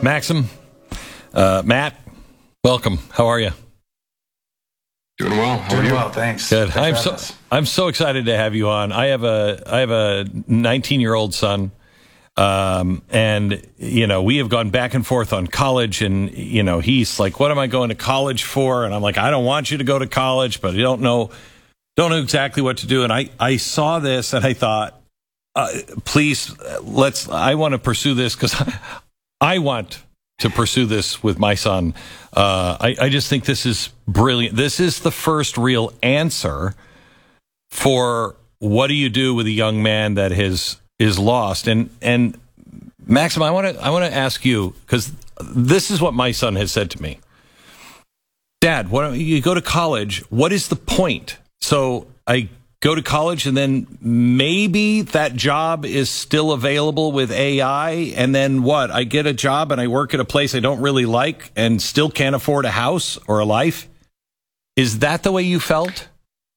Maxim, Matt, welcome. How are you? Doing well. How are you? Doing well, thanks. Good. Thanks I'm so excited to have you on. I have a 19-year-old son, and we have gone back and forth on college, and he's like, "What am I going to college for?" And I'm like, "I don't want you to go to college, but I don't know exactly what to do." And I saw this, and I thought, please, I want to pursue this because I want to pursue this with my son. I just think this is brilliant. This is the first real answer for what do you do with a young man that is lost. And Maxim, I want to ask you, because this is what my son has said to me. Dad, why don't you go to college? What is the point? So I go to college, and then maybe that job is still available with AI, and then what? I get a job and I work at a place I don't really like and still can't afford a house or a life? Is that the way you felt?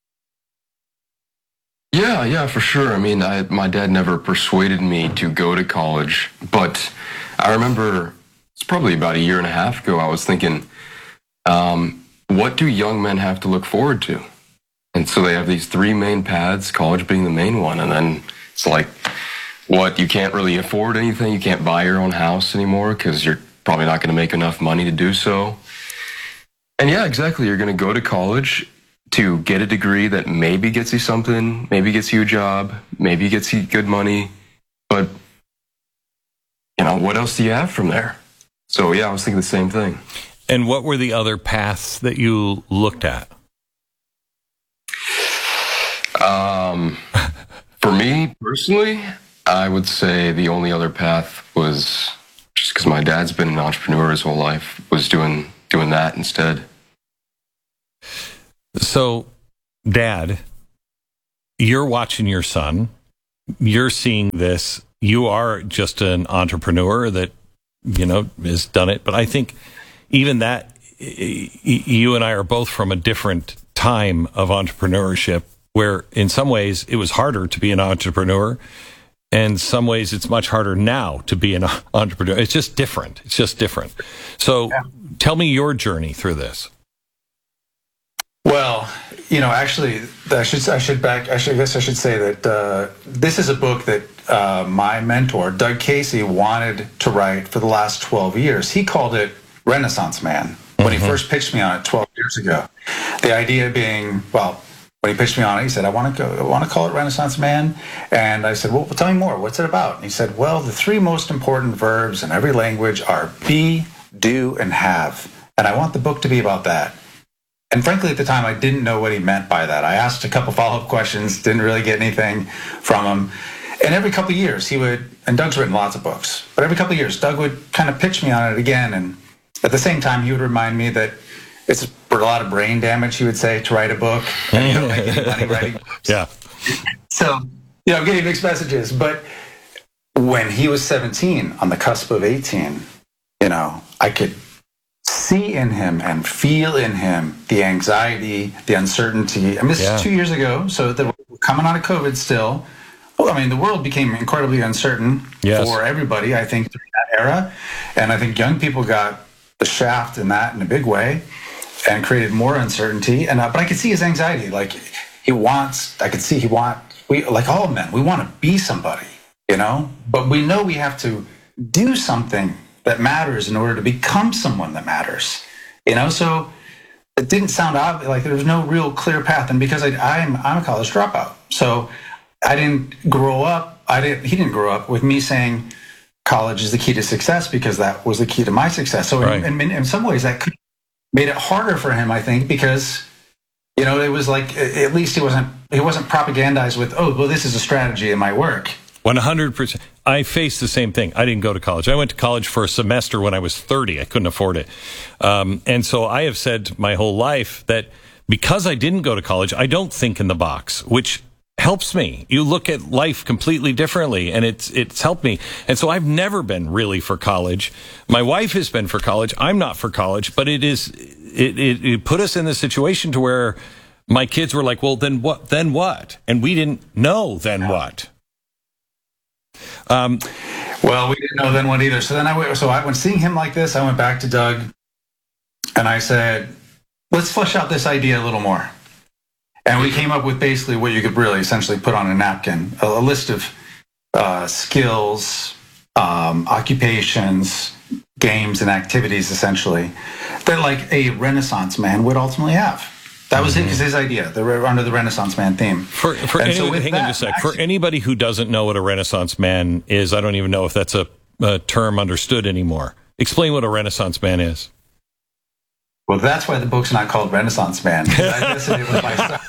Yeah, for sure. I mean, my dad never persuaded me to go to college, but I remember it's probably about a year and a half ago, I was thinking, what do young men have to look forward to? And so they have these three main paths, college being the main one. And then it's like, what, you can't really afford anything? You can't buy your own house anymore because you're probably not going to make enough money to do so. And yeah, exactly. You're going to go to college to get a degree that maybe gets you something, maybe gets you a job, maybe gets you good money. But, what else do you have from there? So yeah, I was thinking the same thing. And what were the other paths that you looked at? For me personally, I would say the only other path was just because my dad's been an entrepreneur his whole life, was doing that instead. So, Dad, you're watching your son, you're seeing this, you are just an entrepreneur that, has done it. But I think even that, you and I are both from a different time of entrepreneurship, where in some ways it was harder to be an entrepreneur, and in some ways it's much harder now to be an entrepreneur. It's just different. So Tell me your journey through this. Well, actually, I guess I should say that this is a book that my mentor, Doug Casey, wanted to write for the last 12 years. He called it Renaissance Man when he first pitched me on it 12 years ago. The idea being, when he pitched me on it, he said, I want to call it Renaissance Man. And I said, well, tell me more. What's it about? And he said, well, the three most important verbs in every language are be, do, and have. And I want the book to be about that. And frankly, at the time, I didn't know what he meant by that. I asked a couple follow-up questions, didn't really get anything from him. And every couple of years, and Doug's written lots of books, but every couple of years, Doug would kind of pitch me on it again. And at the same time, he would remind me that it's a lot of brain damage, he would say, to write a book. And you don't make any money writing books. Yeah. So, I'm getting mixed messages. But when he was 17, on the cusp of 18, I could see in him and feel in him the anxiety, the uncertainty. I mean, this is 2 years ago, so that we're coming out of COVID still. Well, I mean, the world became incredibly uncertain for everybody, I think, during that era. And I think young people got the shaft in that in a big way, and created more uncertainty. And but I could see his anxiety. Like we, like all men, we want to be somebody, but we know we have to do something that matters in order to become someone that matters, So it didn't sound obvious, like there was no real clear path. And because I'm a college dropout, so I didn't grow up. He didn't grow up with me saying college is the key to success, because that was the key to my success. So in some ways that made it harder for him, I think, because it was like, at least he wasn't propagandized with, this is a strategy in my work. 100%. I faced the same thing. I didn't go to college. I went to college for a semester when I was 30. I couldn't afford it. And so I have said my whole life that because I didn't go to college, I don't think in the box, which helps me. You look at life completely differently, and it's helped me. And so I've never been really for college. My wife has been for college. I'm not for college, but it put us in the situation to where my kids were like, well, then what? And we didn't know then what. Well, we didn't know then what either. So then when seeing him like this, I went back to Doug and I said, let's flesh out this idea a little more. And we came up with basically what you could really essentially put on a napkin, a list of skills, occupations, games, and activities, essentially, that like a Renaissance man would ultimately have. That was his idea, under the Renaissance man theme. For anybody who doesn't know what a Renaissance man is, I don't even know if that's a term understood anymore. Explain what a Renaissance man is. Well, that's why the book's not called Renaissance Man. I guess it was myself.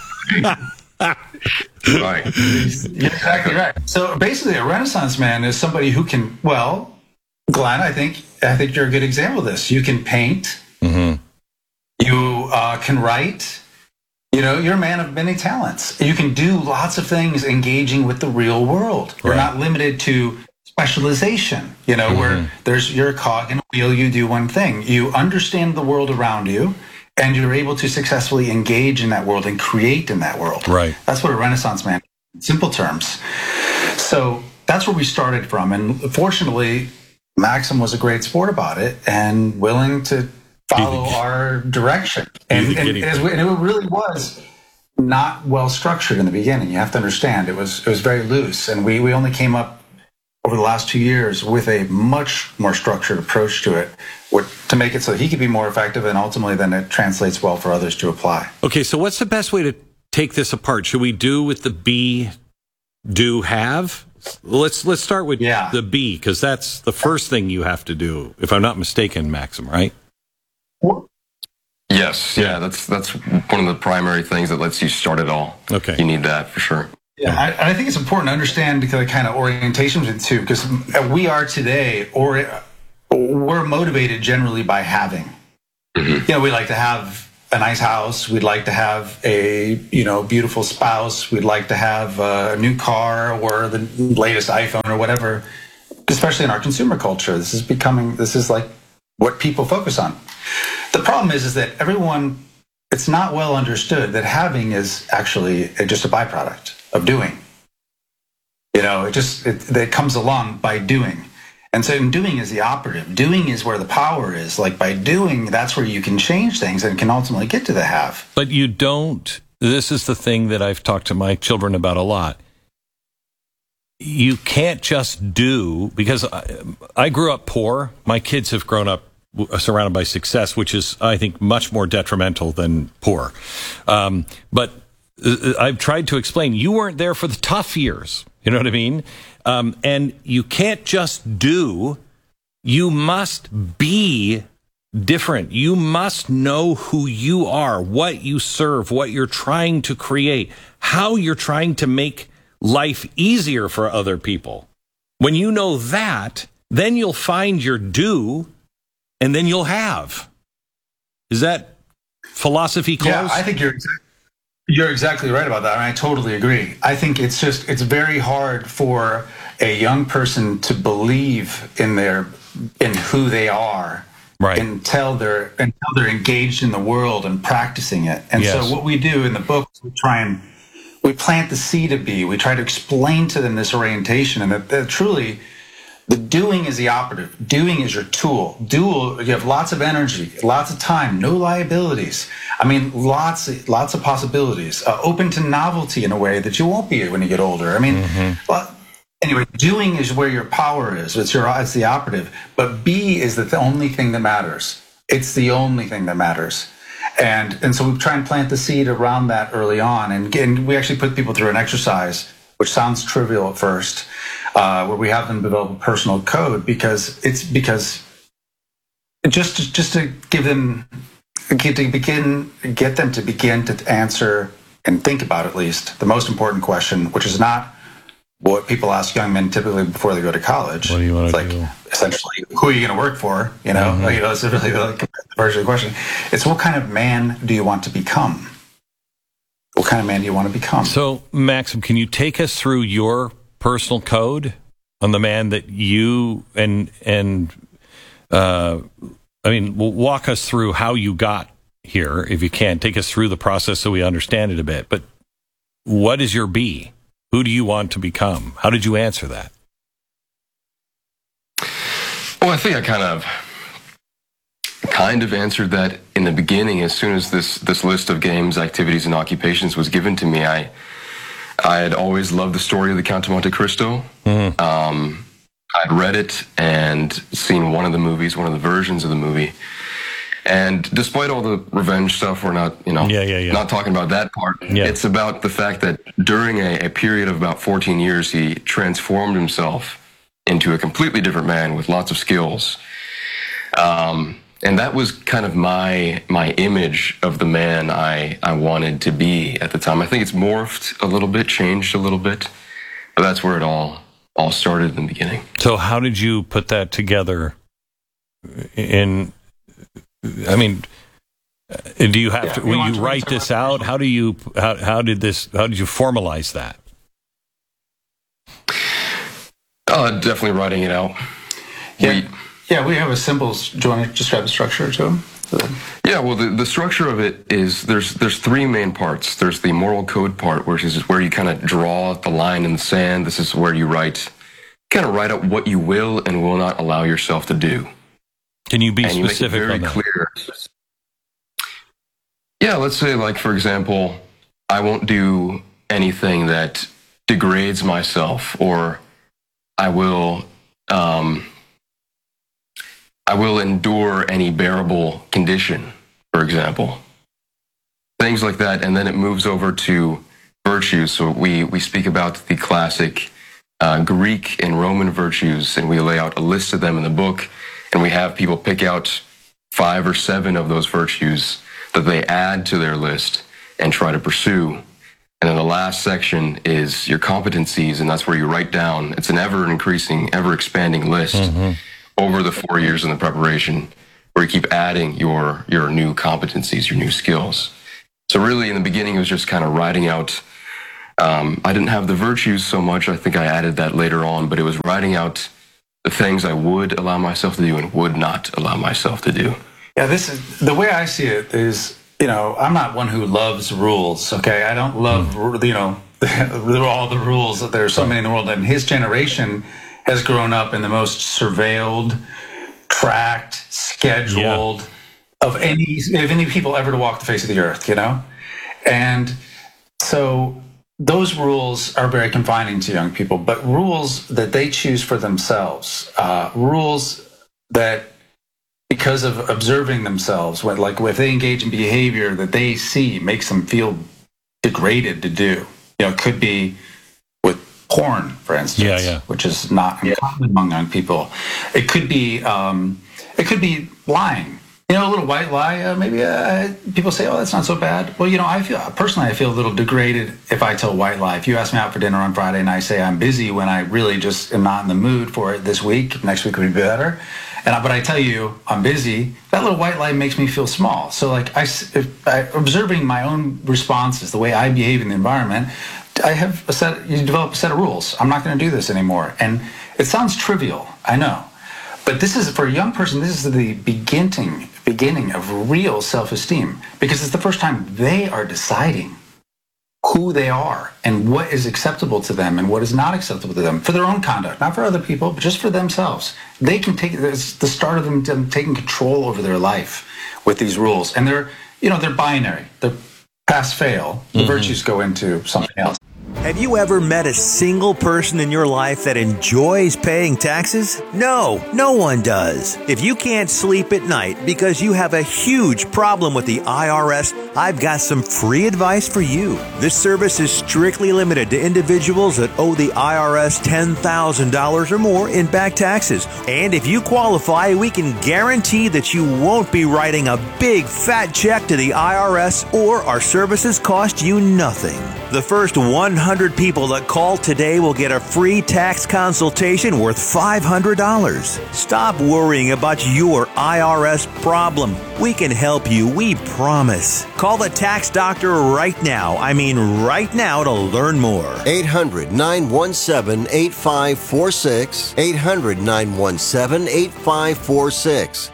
Right. You're exactly right. So basically, a Renaissance man is somebody who can, well, Glenn, I think you're a good example of this. You can paint. Mm-hmm. You can write. You know, you're a man of many talents. You can do lots of things engaging with the real world. You're not limited to specialization, you know, where you're a cog in a wheel, you do one thing. You understand the world around you, and you're able to successfully engage in that world and create in that world. Right. That's what a Renaissance man is, in simple terms. So that's where we started from. And fortunately, Maxim was a great sport about it and willing to follow our direction. And it really was not well structured in the beginning. You have to understand, it was very loose. And we only came up over the last 2 years with a much more structured approach to it, to make it so he could be more effective, and ultimately then it translates well for others to apply. Okay, so what's the best way to take this apart? Should we do with the be, do, have? Let's start with the be, because that's the first thing you have to do, if I'm not mistaken, Maxim, right? Yes, yeah, that's one of the primary things that lets you start it all. Okay. You need that for sure. Yeah, I think it's important to understand the kind of orientations too, because we are today, or we're motivated generally by having. Mm-hmm. You know, we like to have a nice house. We'd like to have a beautiful spouse. We'd like to have a new car or the latest iPhone or whatever. Especially in our consumer culture, this is like what people focus on. The problem is that it's not well understood that having is actually just a byproduct of doing. You know, it comes along by doing. And so doing is the operative. Doing is where the power is. Like by doing, that's where you can change things and can ultimately get to the have. But you don't, this is the thing that I've talked to my children about a lot. You can't just do, because I grew up poor. My kids have grown up surrounded by success, which is, I think, much more detrimental than poor. But I've tried to explain, you weren't there for the tough years. You know what I mean? And you can't just do, you must be different. You must know who you are, what you serve, what you're trying to create, how you're trying to make life easier for other people. When you know that, then you'll find your do, and then you'll have. Is that philosophy close? Yeah, I think you're exactly right about that. I totally agree. I think it's very hard for a young person to believe in who they are, right, until they're engaged in the world and practicing it. And so what we do in the book is we plant the seed of be. We try to explain to them this orientation, and that truly the doing is the operative. Doing is your tool. You have lots of energy, lots of time, no liabilities. I mean, lots of possibilities. Open to novelty in a way that you won't be when you get older. I mean, anyway, doing is where your power is. It's the operative. But be is the only thing that matters. It's the only thing that matters. And so we try and plant the seed around that early on. And we actually put people through an exercise, which sounds trivial at first, where we have them develop a personal code because just to get them to begin to answer and think about, at least, the most important question, which is not what people ask young men typically before they go to college. What do you want to do? Essentially, who are you going to work for? You know, it's really the version of the question. It's what kind of man do you want to become? What kind of man do you want to become? So, Maxim, can you take us through your personal code on the man that you walk us through how you got here, if you can. Take us through the process so we understand it a bit. But what is your be? Who do you want to become? How did you answer that? Well, I think I kind of answered that in the beginning. As soon as this list of games, activities, and occupations was given to me, I had always loved the story of the Count of Monte Cristo. Mm-hmm. I'd read it and seen one of the movies, one of the versions of the movie. And despite all the revenge stuff, we're not, not talking about that part. Yeah. It's about the fact that during a period of about 14 years, he transformed himself into a completely different man with lots of skills. And that was kind of my image of the man I wanted to be at the time. I think it's morphed a little bit, changed a little bit, but that's where it all started in the beginning. So how did you put that together do you have to, when you write this out, how did you formalize that? Definitely writing it out. We have a simple, do you want to describe the structure to him? Yeah, well, the structure of it is there's three main parts. There's the moral code part, which is where you kind of draw the line in the sand. This is where you write out what you will and will not allow yourself to do. Can you be specific on that? Clear. Yeah, let's say, like, for example, I won't do anything that degrades myself, or I will endure any bearable condition, for example. Things like that, and then it moves over to virtues. So we speak about the classic Greek and Roman virtues, and we lay out a list of them in the book, and we have people pick out 5 or 7 of those virtues that they add to their list and try to pursue. And then the last section is your competencies, and that's where you write down. It's an ever-increasing, ever-expanding list over the 4 years in the preparation, where you keep adding your new competencies, your new skills. So really, in the beginning, it was just kind of writing out. I didn't have the virtues so much. I think I added that later on, but it was writing out the things I would allow myself to do and would not allow myself to do. Yeah, this is the way I see it. Is I'm not one who loves rules. Okay, I don't love all the rules. There are so many in the world, and his generation has grown up in the most surveilled, tracked, scheduled of any people ever to walk the face of the earth. And so those rules are very confining to young people. But rules that they choose for themselves, rules that, because of observing themselves, if they engage in behavior that they see makes them feel degraded to do. It could be with porn, for instance, which is not uncommon among young people. It could be lying. A little white lie. Maybe people say, "Oh, that's not so bad." Well, I feel a little degraded if I tell a white lie. If you ask me out for dinner on Friday and I say I'm busy when I really just am not in the mood for it this week, next week will be better. But I tell you I'm busy, that little white lie makes me feel small. So observing my own responses, the way I behave in the environment, you develop a set of rules. I'm not going to do this anymore. And it sounds trivial, I know. But this is, for a young person, this is the beginning of real self-esteem, because it's the first time they are deciding who they are and what is acceptable to them and what is not acceptable to them for their own conduct, not for other people, but just for themselves. They can it's the start of them taking control over their life with these rules. And they're binary. They're pass-fail. The virtues go into something else. Have you ever met a single person in your life that enjoys paying taxes? No one does. If you can't sleep at night because you have a huge problem with the IRS, I've got some free advice for you. This service is strictly limited to individuals that owe the IRS $10,000 or more in back taxes. And if you qualify, we can guarantee that you won't be writing a big fat check to the IRS, or our services cost you nothing. The first 100 people that call today will get a free tax consultation worth $500. Stop worrying about your IRS problem. We can help you, we promise. Call the tax doctor right now. I mean right now, to learn more. 800-917-8546. 800-917-8546.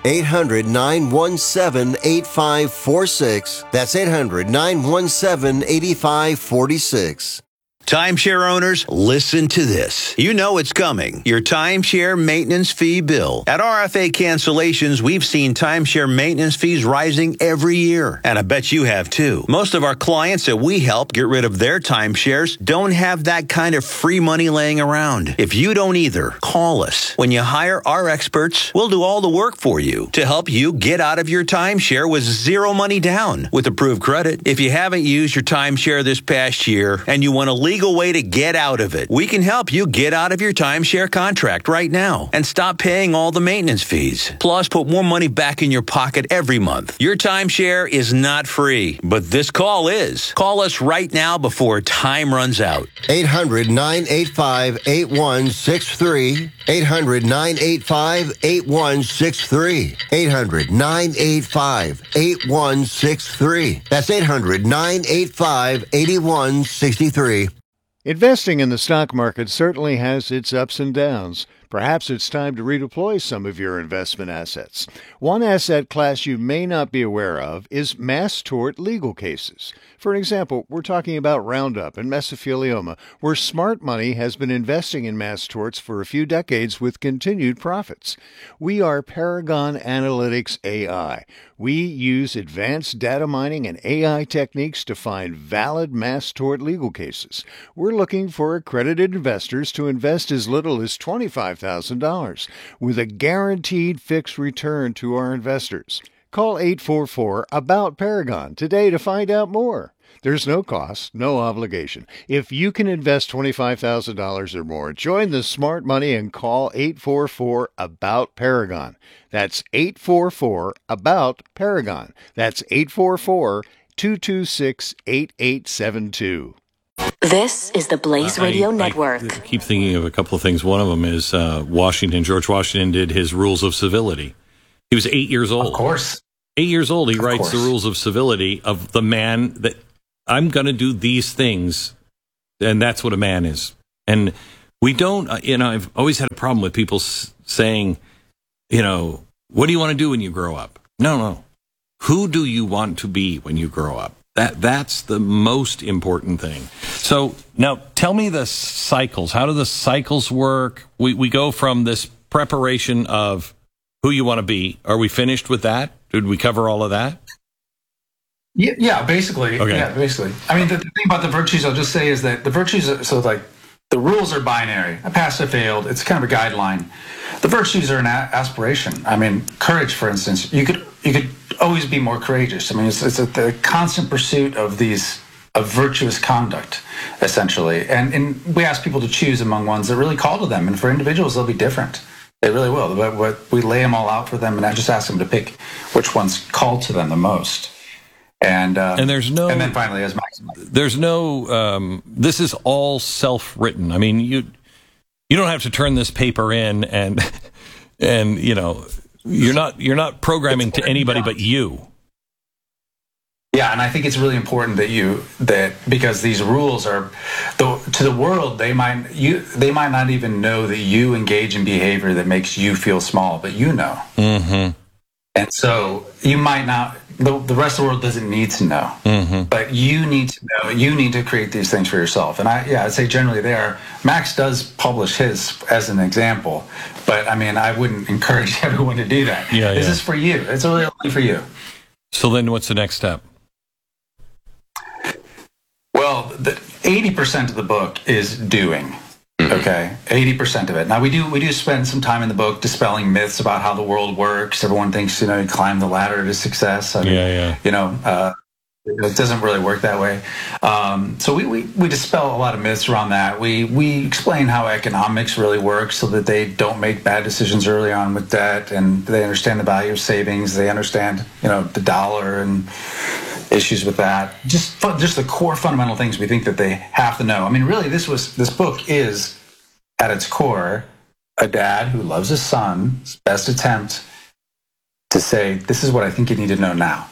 800-917-8546. That's 800-917-8546. Timeshare owners, listen to this. You know it's coming. Your timeshare maintenance fee bill. At RFA Cancellations, we've seen timeshare maintenance fees rising every year. And I bet you have too. Most of our clients that we help get rid of their timeshares don't have that kind of free money laying around. If you don't either, call us. When you hire our experts, we'll do all the work for you to help you get out of your timeshare with zero money down with approved credit. If you haven't used your timeshare this past year and you want a legal way to get out of it, we can help you get out of your timeshare contract right now and stop paying all the maintenance fees. Plus, put more money back in your pocket every month. Your timeshare is not free, but this call is. Call us right now before time runs out. 800-985-8163. 800-985-8163. 800-985-8163. That's 800-985-8163. Investing in the stock market certainly has its ups and downs. Perhaps it's time to redeploy some of your investment assets. One asset class you may not be aware of is mass tort legal cases. For example, we're talking about Roundup and mesothelioma, where smart money has been investing in mass torts for a few decades with continued profits. We are Paragon Analytics AI. We use advanced data mining and AI techniques to find valid mass tort legal cases. We're looking for accredited investors to invest as little as $25,000 with a guaranteed fixed return to our investors. Call 844-ABOUT-PARAGON today to find out more. There's no cost, no obligation. If you can invest $25,000 or more, join the smart money and call 844-ABOUT-PARAGON. That's 844-ABOUT-PARAGON. That's 844-226-8872. This is the Blaze Radio Network. I keep thinking of a couple of things. One of them is George Washington did his Rules of Civility. He was 8 years old. Of course. 8 years old, he writes course. the Rules of Civility of the man that I'm going to do these things, and that's what a man is. And we don't, I've always had a problem with people saying, what do you want to do when you grow up? No. Who do you want to be when you grow up? That's the most important thing. So now tell me the cycles. How do the cycles work? We go from this preparation of who you want to be. Are we finished with that? Did we cover all of that? Yeah, basically. Okay. Yeah, basically. I mean, the thing about the virtues, I'll just say, is that the virtues are, so like the rules are binary. I passed, I failed. It's kind of a guideline. The virtues are an aspiration. I mean, courage, for instance. You could always be more courageous. I mean, it's the constant pursuit of virtuous conduct, essentially. And we ask people to choose among ones that really call to them. And for individuals, they'll be different. They really will. But we lay them all out for them, and I just ask them to pick which ones call to them the most. And there's no, and then finally, as Max, there's no. This is all self-written. I mean, you don't have to turn this paper in, and you're not programming to anybody but you. Yeah, and I think it's really important that because these rules are, to the world, they might not even know that you engage in behavior that makes you feel small, but you know. Mm-hmm. And so you might not. The rest of the world doesn't need to know, but you need to know. You need to create these things for yourself. And I'd say generally they are. Max does publish his as an example, but I mean, I wouldn't encourage everyone to do that. This is for you. It's really only for you. So then, what's the next step? Well, 80% of the book is doing. Okay, 80% of it. Now we do spend some time in the book dispelling myths about how the world works. Everyone thinks you climb the ladder to success. I mean, it doesn't really work that way. So we dispel a lot of myths around that. We explain how economics really works so that they don't make bad decisions early on with debt, and they understand the value of savings. They understand the dollar and issues with that. Just the core fundamental things we think that they have to know. I mean, really, this book is at its core a dad who loves his son's best attempt to say, this is what I think you need to know now.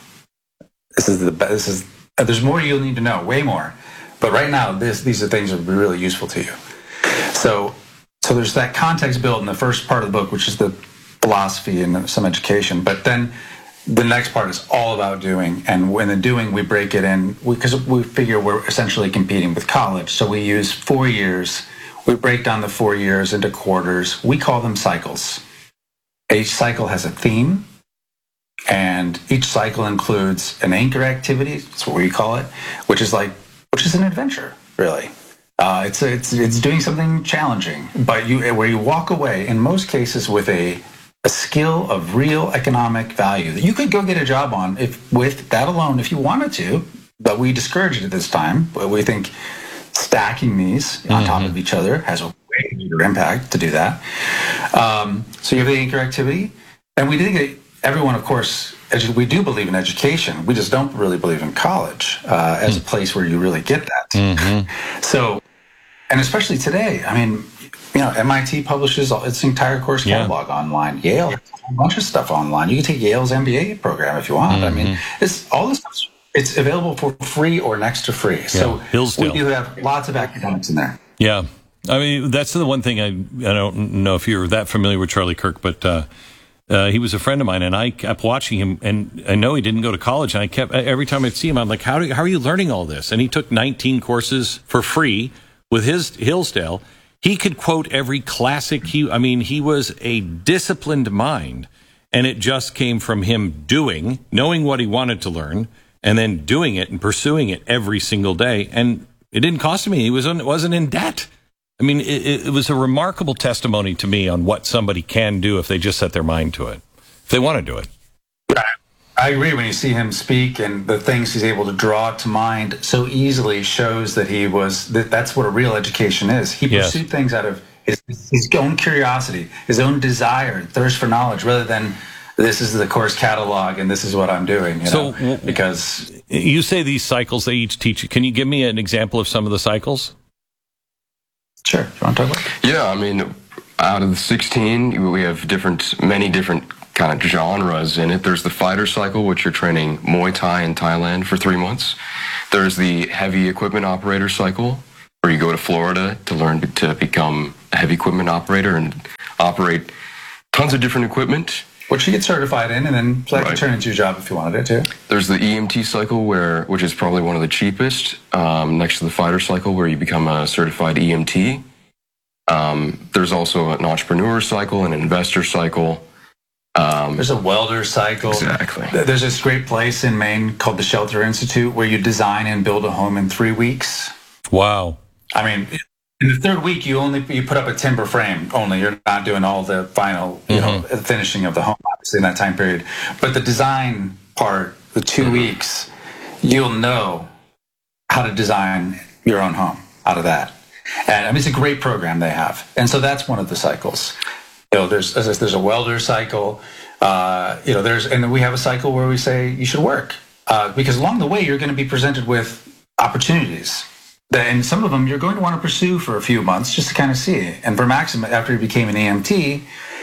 There's more you'll need to know, way more. But right now, these are things that will be really useful to you. So there's that context built in the first part of the book, which is the philosophy and some education. But then the next part is all about doing. And when the doing, we break it in because we figure we're essentially competing with college. So we use 4 years. We break down the 4 years into quarters. We call them cycles. Each cycle has a theme, and each cycle includes an anchor activity. That's what we call it, which is an adventure, really. It's doing something challenging, but where you walk away in most cases with a skill of real economic value that you could go get a job on with that alone if you wanted to, but we discourage it at this time. But we think stacking these on top of each other has a way greater impact to do that. So you have the anchor activity, and we think that everyone, of course, we do believe in education. We just don't really believe in college as a place where you really get that. So, and especially today, I mean, MIT publishes its entire course catalog online. Yale has a whole bunch of stuff online. You can take Yale's MBA program if you want. I mean, all this stuff. It's available for free or next to free. So Hillsdale. We do have lots of academics in there. Yeah. I mean, that's the one thing I don't know if you're that familiar with Charlie Kirk, but he was a friend of mine, and I kept watching him, and I know he didn't go to college, and I kept, every time I'd see him, I'm like, how are you learning all this? And he took 19 courses for free with his Hillsdale. He could quote every classic. He was a disciplined mind, and it just came from him knowing what he wanted to learn, and then doing it and pursuing it every single day. And it didn't cost him. He wasn't in debt. I mean, it was a remarkable testimony to me on what somebody can do if they just set their mind to it, if they want to do it. I agree. When you see him speak and the things he's able to draw to mind so easily shows that that's what a real education is. He pursued things out of his own curiosity, his own desire, thirst for knowledge, rather than this is the course catalog and this is what I'm doing. Because you say these cycles they each teach you. Can you give me an example of some of the cycles? Sure. You want to talk about it? Yeah, I mean, out of the 16, we have many different kind of genres in it. There's the fighter cycle, which you're training Muay Thai in Thailand for 3 months. There's the heavy equipment operator cycle, where you go to Florida to learn to become a heavy equipment operator and operate tons of different equipment. Which you get certified in, and then that could turn into your job if you wanted it too. There's the EMT cycle, which is probably one of the cheapest, next to the fighter cycle, where you become a certified EMT. There's also an entrepreneur cycle, an investor cycle. There's a welder cycle. Exactly. There's this great place in Maine called the Shelter Institute where you design and build a home in 3 weeks. Wow. I mean, in the third week, you put up a timber frame only. You're not doing all the final finishing of the home, obviously, in that time period. But the design part, the 2 weeks, you'll know how to design your own home out of that. And I mean, it's a great program they have. And so that's one of the cycles. There's a welder cycle. And we have a cycle where we say you should work because along the way you're going to be presented with opportunities, and some of them you're going to want to pursue for a few months just to kind of see. And for Maxim, after he became an EMT,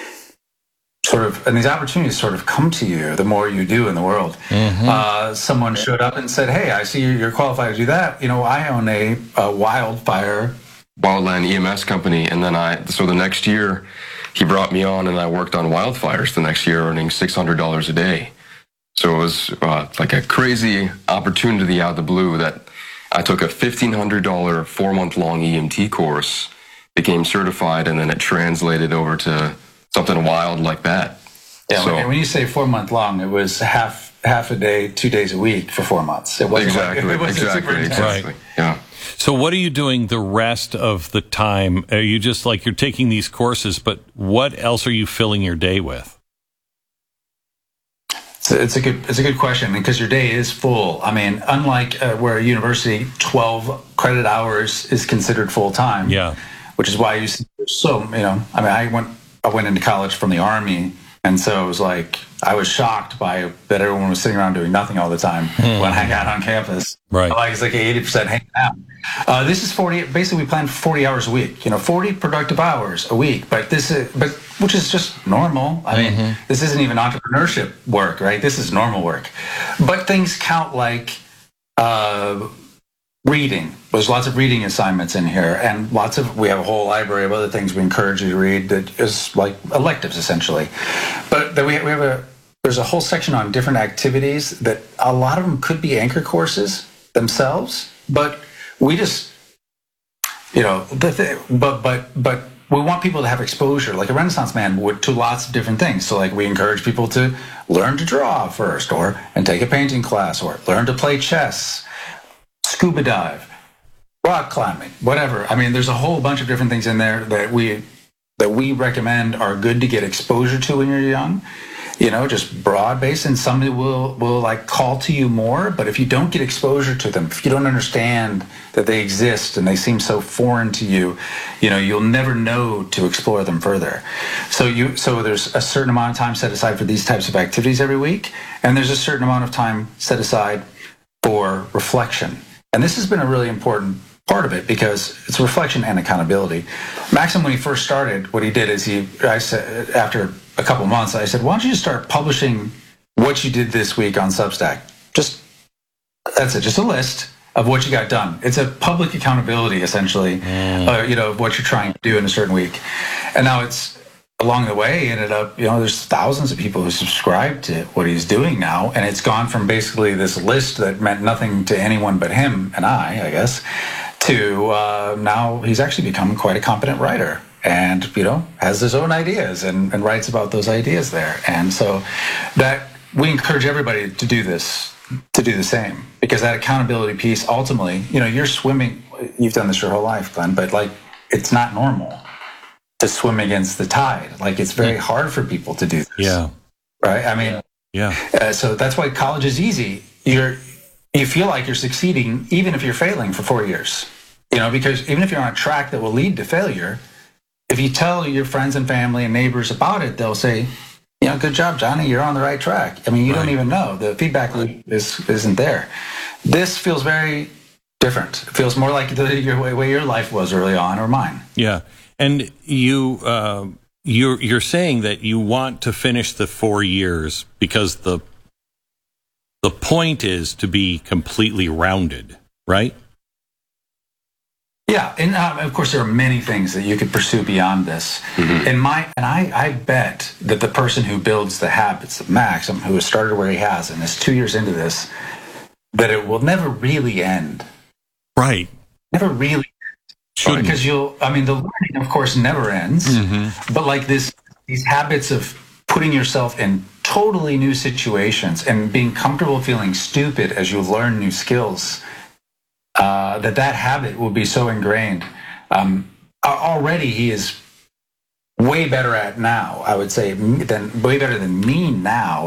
and these opportunities sort of come to you the more you do in the world. Someone showed up and said, "Hey, I see you're qualified to do that. I own a wildland EMS company," and then so the next year. He brought me on, and I worked on wildfires the next year, earning $600 a day. So it was like a crazy opportunity out of the blue that I took a $1,500 4-month-long EMT course, became certified, and then it translated over to something wild like that. Yeah, and when you say 4 month long, it was half a day, 2 days a week for 4 months. It wasn't exactly. Yeah. So what are you doing the rest of the time? Are you just you're taking these courses, but what else are you filling your day with? It's a good question because your day is full. I mean, unlike where a university 12 credit hours is considered full time. Yeah. Which is why you see I went into college from the Army. And so it was I was shocked by that everyone was sitting around doing nothing all the time when I got on campus. Right. It's 80% hanging out. This is 40, basically we plan for 40 hours a week, 40 productive hours a week, but which is just normal. I mean, this isn't even entrepreneurship work, right? This is normal work. But things count like reading. There's lots of reading assignments in here, and we have a whole library of other things we encourage you to read that is like electives, essentially. But then we have there's a whole section on different activities that a lot of them could be anchor courses themselves, but we just, but we want people to have exposure, like a Renaissance man would, to lots of different things. So like we encourage people to learn to draw first, and take a painting class, or learn to play chess, scuba dive, rock climbing, whatever. I mean, there's a whole bunch of different things in there that we recommend are good to get exposure to when you're young. Just broad based, and somebody will like call to you more. But if you don't get exposure to them, if you don't understand that they exist and they seem so foreign to you, you'll never know to explore them further. So there's a certain amount of time set aside for these types of activities every week, and there's a certain amount of time set aside for reflection. And this has been a really important part of it because it's reflection and accountability. Maxim, when he first started, what he did is I said, after a couple months, I said, why don't you just start publishing what you did this week on Substack? That's it, just a list of what you got done. It's a public accountability, essentially, of what you're trying to do in a certain week. And now it's, along the way, ended up, there's thousands of people who subscribe to what he's doing now. And it's gone from basically this list that meant nothing to anyone but him and I guess, to now he's actually become quite a competent writer. And has his own ideas and writes about those ideas there. And so that we encourage everybody to do this, to do the same, because that accountability piece, ultimately, you're swimming. You've done this your whole life, Glenn, but like it's not normal to swim against the tide. Like it's very hard for people to do this. Yeah. Right. I mean, yeah. So that's why college is easy. You feel like you're succeeding even if you're failing for 4 years. Because even if you're on a track that will lead to failure, if you tell your friends and family and neighbors about it, they'll say, good job, Johnny, you're on the right track. I mean, you don't even know. The feedback loop isn't there. This feels very different. It feels more like the way your life was early on, or mine. Yeah. And you're saying that you want to finish the 4 years because the point is to be completely rounded, right? Yeah, and of course there are many things that you could pursue beyond this. Mm-hmm. I bet that the person who builds the habits of Maxim, who has started where he has and is 2 years into this, that it will never really end. Right. Never really end. Because the learning, of course, never ends. Mm-hmm. But like these habits of putting yourself in totally new situations and being comfortable feeling stupid as you learn new skills, that habit will be so ingrained. Already he is way better at now, I would say, way better than me now